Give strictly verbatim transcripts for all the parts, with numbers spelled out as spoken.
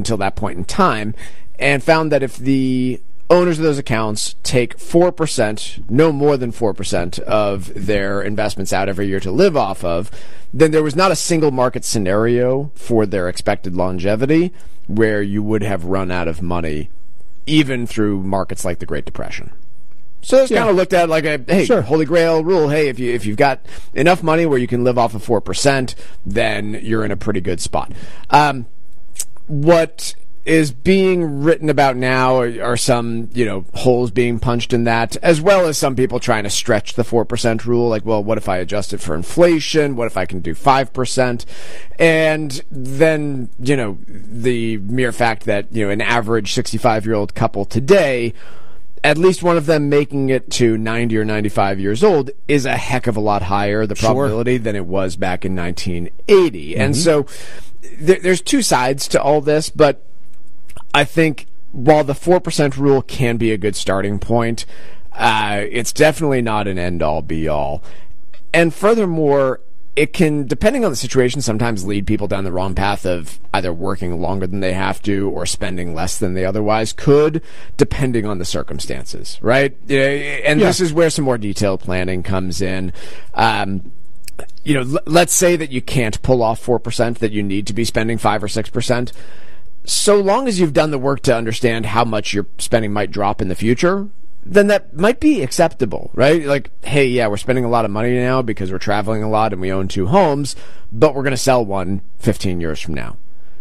until that point in time, and found that if the owners of those accounts take four percent, no more than four percent of their investments out every year to live off of, then there was not a single market scenario for their expected longevity where you would have run out of money, even through markets like the Great Depression. So it's yeah. kind of looked at like a, hey, sure. Holy Grail rule. Hey, if, you, if you've got enough money where you can live off of four percent, then you're in a pretty good spot. Um, what is being written about now are, are some, you know, holes being punched in that, as well as some people trying to stretch the four percent rule. Like, well, what if I adjust it for inflation? What if I can do five percent? And then, you know, the mere fact that, you know, an average sixty-five-year-old couple today, at least one of them making it to ninety or ninety-five years old is a heck of a lot higher, the probability, sure. than it was back in nineteen eighty. Mm-hmm. And so th- there's two sides to all this, but I think while the four percent rule can be a good starting point, uh, it's definitely not an end-all, be-all. And furthermore, it can, depending on the situation, sometimes lead people down the wrong path of either working longer than they have to or spending less than they otherwise could, depending on the circumstances, right? And yeah. this is where some more detailed planning comes in. Um, you know, l- let's say that you can't pull off four percent, that you need to be spending five or six percent. So long as you've done the work to understand how much your spending might drop in the future, then that might be acceptable, right? Like, hey, yeah, we're spending a lot of money now because we're traveling a lot and we own two homes, but we're going to sell one fifteen years from now.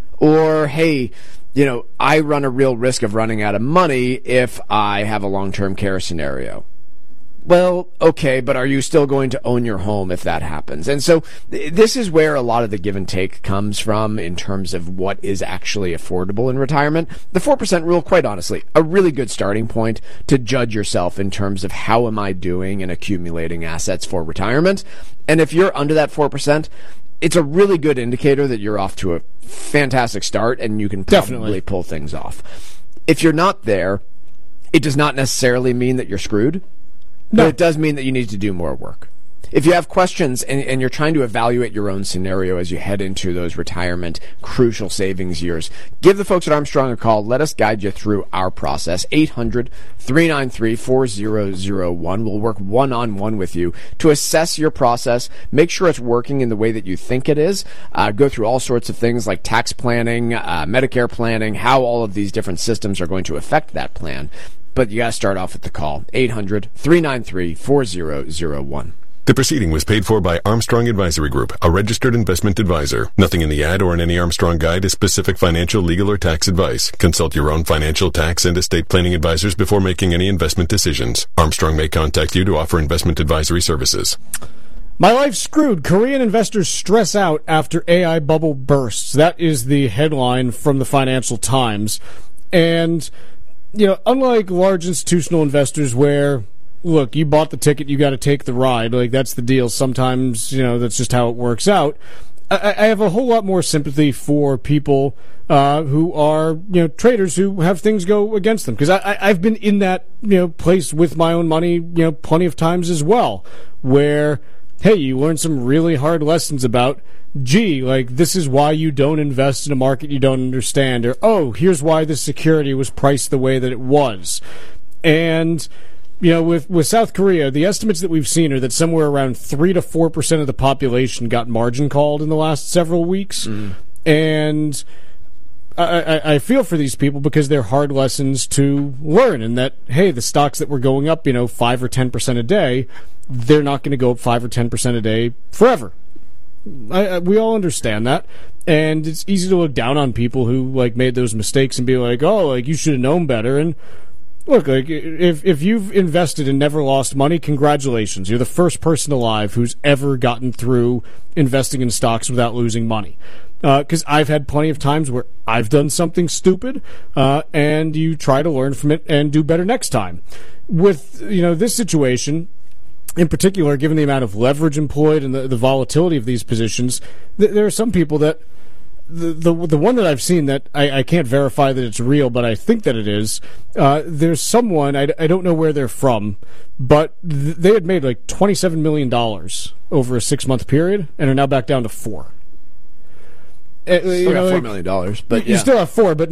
Or, hey, you know, I run a real risk of running out of money if I have a long-term care scenario. Well, okay, but are you still going to own your home if that happens? And so th- this is where a lot of the give and take comes from in terms of what is actually affordable in retirement. The four percent rule, quite honestly, a really good starting point to judge yourself in terms of how am I doing in accumulating assets for retirement. And if you're under that four percent, it's a really good indicator that you're off to a fantastic start and you can probably Definitely. pull things off. If you're not there, it does not necessarily mean that you're screwed. No. But it does mean that you need to do more work. If you have questions and, and you're trying to evaluate your own scenario as you head into those retirement crucial savings years, give the folks at Armstrong a call. Let us guide you through our process. eight hundred, three nine three, four zero zero one. We'll work one-on-one with you to assess your process, make sure it's working in the way that you think it is, uh, go through all sorts of things like tax planning, uh, Medicare planning, how all of these different systems are going to affect that plan. But you got to start off with the call. eight hundred, three nine three, four zero zero one. The proceeding was paid for by Armstrong Advisory Group, a registered investment advisor. Nothing in the ad or in any Armstrong guide is specific financial, legal, or tax advice. Consult your own financial, tax, and estate planning advisors before making any investment decisions. Armstrong may contact you to offer investment advisory services. My life's screwed. Korean investors stress out after A I bubble bursts. That is the headline from the Financial Times. And you know, unlike large institutional investors where, look, you bought the ticket, you got to take the ride, like that's the deal. Sometimes, you know, that's just how it works out. I, I have a whole lot more sympathy for people uh, who are, you know, traders who have things go against them. Because I, I, I've been in that, you know, place with my own money, you know, plenty of times as well, where, hey, you learn some really hard lessons about, gee, like, this is why you don't invest in a market you don't understand, or, oh, here's why this security was priced the way that it was. And, you know, with, with South Korea, the estimates that we've seen are that somewhere around three to four percent of the population got margin called in the last several weeks. Mm. And I, I, I feel for these people because they're hard lessons to learn, and that, hey, the stocks that were going up, you know, five or ten percent a day, they're not going to go up five or ten percent a day forever. I, I, we all understand that, and it's easy to look down on people who like made those mistakes and be like, "Oh, like you should have known better." And look, like if if you've invested and never lost money, congratulations! You're the first person alive who's ever gotten through investing in stocks without losing money. Because uh, I've had plenty of times where I've done something stupid, uh, and you try to learn from it and do better next time. With you know this situation in particular, given the amount of leverage employed and the, the volatility of these positions, th- there are some people that the, the the one that I've seen that I, I can't verify that it's real, but I think that it is. Uh, there's someone, I, I don't know where they're from, but th- they had made like twenty-seven million dollars over a six-month period and are now back down to four. Still you got know, four like, million dollars, but you yeah. still have four, but